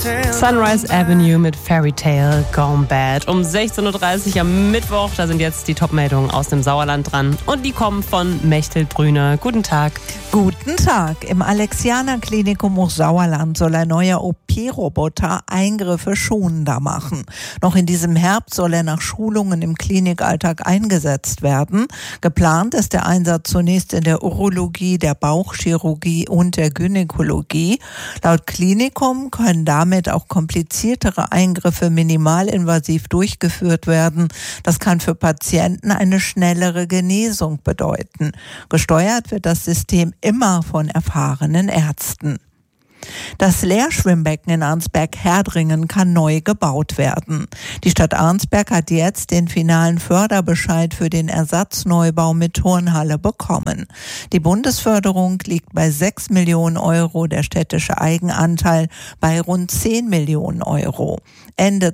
Sunrise Avenue mit Fairy Tale Gone Bad. Um 16.30 Uhr am Mittwoch, da sind jetzt die Top-Meldungen aus dem Sauerland dran. Und die kommen von Mechthild Brüne. Guten Tag. Guten Tag. Im Alexianer-Klinikum Hochsauerland soll ein neuer OP-Roboter Eingriffe schonender machen. Noch in diesem Herbst soll er nach Schulungen im Klinikalltag eingesetzt werden. Geplant ist der Einsatz zunächst in der Urologie, der Bauchchirurgie und der Gynäkologie. Laut Klinikum können damit auch kompliziertere Eingriffe minimalinvasiv durchgeführt werden. Das kann für Patienten eine schnellere Genesung bedeuten. Gesteuert wird das System immer von erfahrenen Ärzten. Das Lehrschwimmbecken in Arnsberg-Herdringen kann neu gebaut werden. Die Stadt Arnsberg hat jetzt den finalen Förderbescheid für den Ersatzneubau mit Turnhalle bekommen. Die Bundesförderung liegt bei 6 Millionen Euro, der städtische Eigenanteil bei rund 10 Millionen Euro. Ende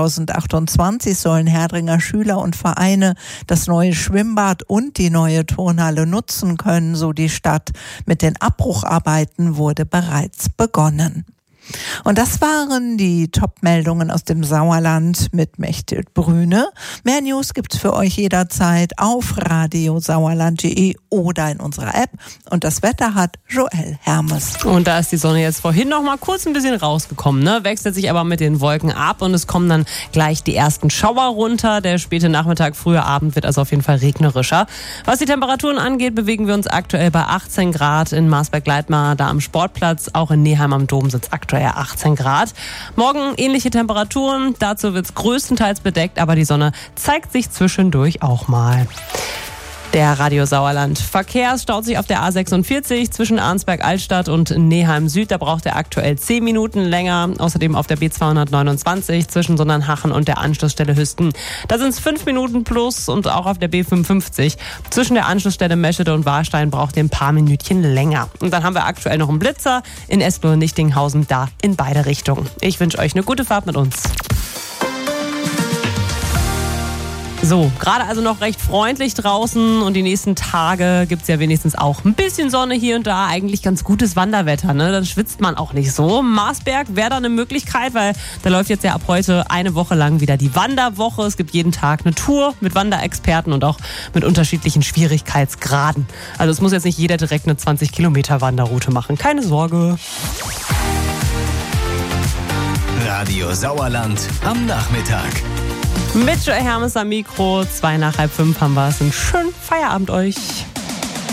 2028 sollen Herdringer Schüler und Vereine das neue Schwimmbad und die neue Turnhalle nutzen können, so die Stadt. Mit den Abbrucharbeiten wurde bereits begonnen. Und das waren die Top-Meldungen aus dem Sauerland mit Mechthild Brüne. Mehr News gibt's für euch jederzeit auf radiosauerland.de oder in unserer App. Und das Wetter hat Joel Hermes. Und da ist die Sonne jetzt vorhin noch mal kurz ein bisschen rausgekommen, ne? Wechselt sich aber mit den Wolken ab und es kommen dann gleich die ersten Schauer runter. Der späte Nachmittag, frühe Abend wird also auf jeden Fall regnerischer. Was die Temperaturen angeht, bewegen wir uns aktuell bei 18 Grad in Marsberg-Leitmar, da am Sportplatz. Auch in Neheim am Dom sitzt aktuell 18 Grad. Morgen ähnliche Temperaturen, dazu wird es größtenteils bedeckt, aber die Sonne zeigt sich zwischendurch auch mal. Der Radio Sauerland. Verkehr staut sich auf der A46 zwischen Arnsberg-Altstadt und Neheim Süd. Da braucht er aktuell 10 Minuten länger. Außerdem auf der B229 zwischen Sonnernhachen und der Anschlussstelle Hüsten. Da sind es 5 Minuten plus und auch auf der B55 zwischen der Anschlussstelle Meschede und Warstein braucht ihr ein paar Minütchen länger. Und dann haben wir aktuell noch einen Blitzer in Esbloh und Nichtinghausen, da in beide Richtungen. Ich wünsche euch eine gute Fahrt mit uns. So, gerade also noch recht freundlich draußen und die nächsten Tage gibt's ja wenigstens auch ein bisschen Sonne hier und da, eigentlich ganz gutes Wanderwetter, ne? Dann schwitzt man auch nicht so. Marsberg wäre da eine Möglichkeit, weil da läuft jetzt ja ab heute eine Woche lang wieder die Wanderwoche. Es gibt jeden Tag eine Tour mit Wanderexperten und auch mit unterschiedlichen Schwierigkeitsgraden. Also es muss jetzt nicht jeder direkt eine 20 Kilometer Wanderroute machen, keine Sorge. Radio Sauerland am Nachmittag. Mit Joel Hermes am Mikro, 5:02 haben wir es. Einen schönen Feierabend euch.